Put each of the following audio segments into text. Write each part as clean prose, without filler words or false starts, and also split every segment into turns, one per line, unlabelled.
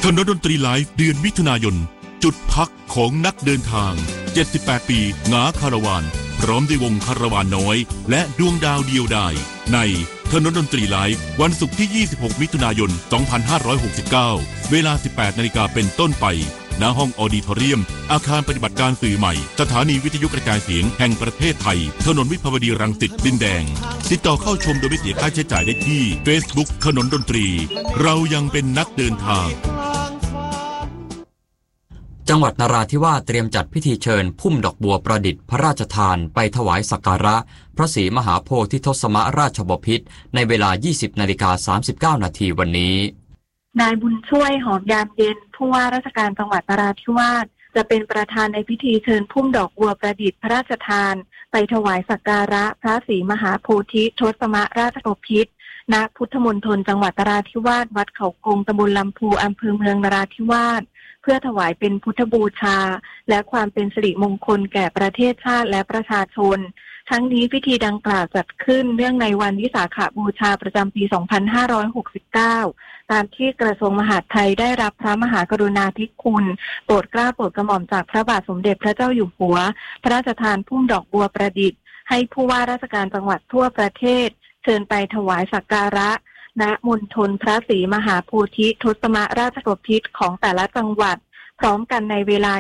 ถนนดนตรีไลฟ์เดือนมิถุนายนจุดพักของนักเดินทาง78ปีหงาคาราวานพร้อมด้วยวงคาราวานน้อยและดวงดาวเดียวดายในถนนดนตรีไลฟ์วันศุกร์ที่26มิถุนายน2569เวลา 18 นาฬิกาเป็นต้นไปณห้องออดิทอเรียมอาคารปฏิบัติการสื่อใหม่สถานีวิทยุกระจายเสียงแห่งประเทศไทยถนนวิภาวดีรังสิตดินแดงติดต่อเข้าชมโดยไม่เสียค่าใช้จ่ายได้ที่ Facebook ถนนดนตรีเรายังเป็นนักเดินทาง
จังหวัดนราธิวาสเตรียมจัดพิธีเชิญพุ่มดอกบัวประดิษฐ์พระราชทานไปถวายสักการะพระศรีมหาโพธิทศมราชบพิตรในเวลา 20:39 นาทีวันนี้
นายบุญช่วยหอมยามเย็นผู้ว่าราชการจังหวัดนราธิวาสจะเป็นประธานในพิธีเชิญพุ่มดอกบัวประดิษฐ์พระราชทานไปถวายสักการะพระศรีมหาโพธิทศมราชบพิตรณพุทธมณฑลจังหวัดนราธิวาสวัดเขากงตำบลลำพูอำเภอเมืองนราธิวาสเพื่อถวายเป็นพุทธบูชาและความเป็นสิริมงคลแก่ประเทศชาติและประชาชนทั้งนี้พิธีดังกล่าวจัดขึ้นเนื่องในวันวิสาขบูชาประจำปี 2569 ตามที่กระทรวงมหาดไทยได้รับพระมหากรุณาธิคุณโปรดเกล้าโปรดกระหม่อมจากพระบาทสมเด็จพระเจ้าอยู่หัวพระราชทานพุ่มดอกบัวประดิษฐ์ให้ผู้ว่าราชการจังหวัดทั่วประเทศเชิญไปถวายสักการะณมณฑลพระศรีมหาโพธิทศมราชบพิตรของแต่ละจังหวัดพร้อมกันในเวลา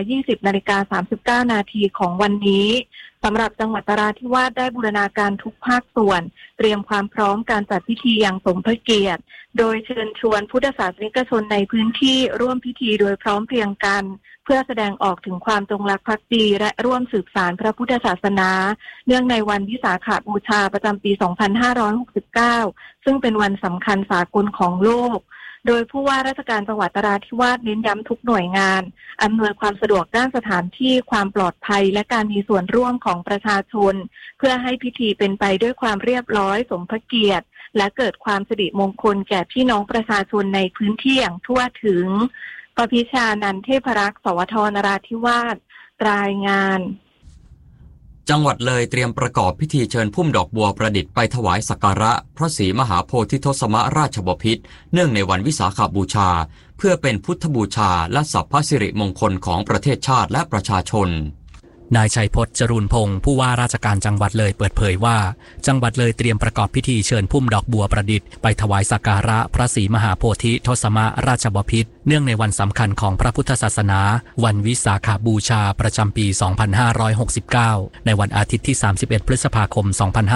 20:39 นาทีของวันนี้สำหรับจังหวัดนราธิวาสได้บูรณาการทุกภาคส่วนเตรียมความพร้อมการจัดพิธีอย่างสมพระเกียรติโดยเชิญชวนพุทธศาสนิกชนในพื้นที่ร่วมพิธีโดยพร้อมเพรียงกันเพื่อแสดงออกถึงความจงรักภักดีและร่วมสืบสานพระพุทธศาสนาเนื่องในวันวิสาขบูชาประจำปี 2569 ซึ่งเป็นวันสำคัญสากลของโลกโดยผู้ว่าราชการจังหวัดนราธิวาสเน้นย้ำทุกหน่วยงานอำนวยความสะดวกด้านสถานที่ความปลอดภัยและการมีส่วนร่วมของประชาชนเพื่อให้พิธีเป็นไปด้วยความเรียบร้อยสมพระเกียรติและเกิดความสิริมงคลแก่พี่น้องประชาชนในพื้นที่อย่างทั่วถึงปพิชานันท์เทพรักษ์สวทนราธิวาสรายงาน
จังหวัดเลยเตรียมประกอบพิธีเชิญพุ่มดอกบัวประดิษฐ์ไปถวายสักการะพระศรีมหาโพธิทศมราชบพิตรเนื่องในวันวิสาขบูชาเพื่อเป็นพุทธบูชาและสัพพสิริมงคลของประเทศชาติและประชาชนนายชัยพจน์ จรูนพงศ์ผู้ว่าราชการจังหวัดเลยเปิดเผยว่าจังหวัดเลยเตรียมประกอบพิธีเชิญพุ่มดอกบัวประดิษฐ์ไปถวายสักการะพระศรีมหาโพธิทศมราชบพิตรเนื่องในวันสำคัญของพระพุทธศาสนาวันวิสาขบูชาประจำปี 2569 ในวันอาทิตย์ที่ 31 พฤษภาคม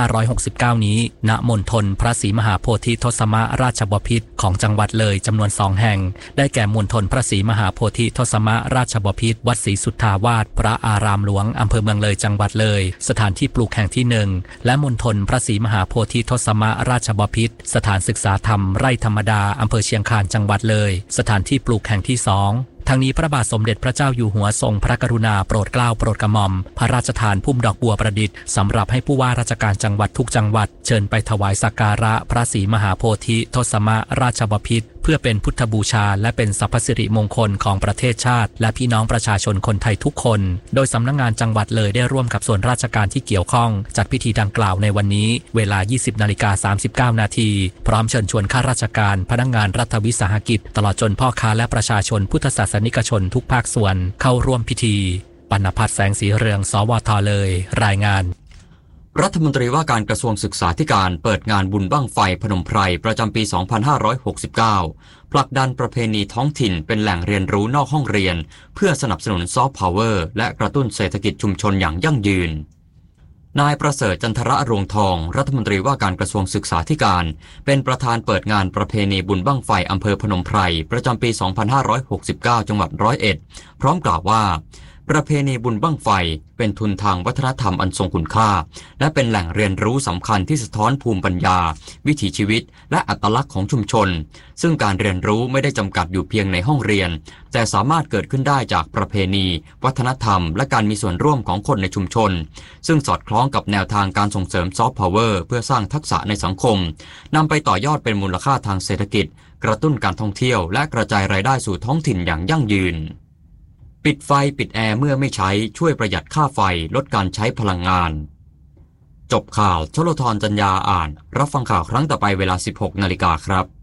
2569 นี้ณมณฑลพระศรีมหาโพธิทศมราชบพิตรของจังหวัดเลยจำนวน2แห่งได้แก่มณฑลพระศรีมหาโพธิทศมราชบพิตรวัดศรีสุทธาวาสพระอารามหลวงอำเภอเมืองเลยจังหวัดเลยสถานที่ปลูกแห่งที่1และมณฑลพระศรีมหาโพธิทศมราชบพิตรสถานศึกษาธรรมไร่ธรรมดาอำเภอเชียงคานจังหวัดเลยสถานที่ปลูกแห่งที่2ทั้งนี้พระบาทสมเด็จพระเจ้าอยู่หัวทรงพระกรุณาโปรดเกล้าโปรดกระหม่อมพระราชทานพุ่มดอกบัวประดิษฐ์สำหรับให้ผู้ว่าราชการจังหวัดทุกจังหวัดเชิญไปถวายสักการะพระศรีมหาโพธิทศมราชบพิตรเพื่อเป็นพุทธบูชาและเป็นสัพพสิริมงคลของประเทศชาติและพี่น้องประชาชนคนไทยทุกคนโดยสำนักงานจังหวัดเลยได้ร่วมกับส่วนราชการที่เกี่ยวข้องจัดพิธีดังกล่าวในวันนี้เวลา 20:39 นาทีพร้อมเชิญชวนข้าราชการพนักงานรัฐวิสาหกิจตลอดจนพ่อค้าและประชาชนพุทธศาสนิกชนทุกภาคส่วนเข้าร่วมพิธีปณภัทรแสงสีเรืองสวทเลยรายงานรัฐมนตรีว่าการกระทรวงศึกษาธิการเปิดงานบุญบั้งไฟพนมไพรประจำปี 2569 ผลักดันประเพณีท้องถิ่นเป็นแหล่งเรียนรู้นอกห้องเรียนเพื่อสนับสนุนซอฟต์พาวเวอร์และกระตุ้นเศรษฐกิจชุมชนอย่างยั่งยืนนายประเสริฐจันทระรวงทองรัฐมนตรีว่าการกระทรวงศึกษาธิการเป็นประธานเปิดงานประเพณีบุญบั้งไฟอำเภอพนมไพรประจำปี 2569 จังหวัด101พร้อมกล่าวว่าประเพณีบุญบั้งไฟเป็นทุนทางวัฒนธรรมอันทรงคุณค่าและเป็นแหล่งเรียนรู้สำคัญที่สะท้อนภูมิปัญญาวิถีชีวิตและอัตลักษณ์ของชุมชนซึ่งการเรียนรู้ไม่ได้จำกัดอยู่เพียงในห้องเรียนแต่สามารถเกิดขึ้นได้จากประเพณีวัฒนธรรมและการมีส่วนร่วมของคนในชุมชนซึ่งสอดคล้องกับแนวทางการส่งเสริมซอฟต์พาวเวอร์เพื่อสร้างทักษะในสังคมนำไปต่อยอดเป็นมูลค่าทางเศรษฐกิจกระตุ้นการท่องเที่ยวและกระจายรายได้สู่ท้องถิ่นอย่างยั่งยืนปิดไฟปิดแอร์เมื่อไม่ใช้ช่วยประหยัดค่าไฟลดการใช้พลังงานจบข่าวชลธร จัญญาอ่านรับฟังข่าวครั้งต่อไปเวลา 16 นาฬิกาครับ